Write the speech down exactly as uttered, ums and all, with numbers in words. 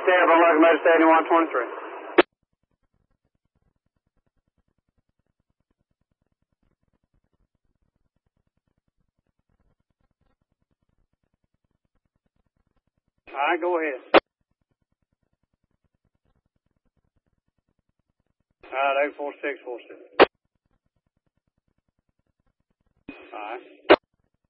tab on locomotive seventy-one twenty-three. All right, go ahead. All right, eight four six four six. All right.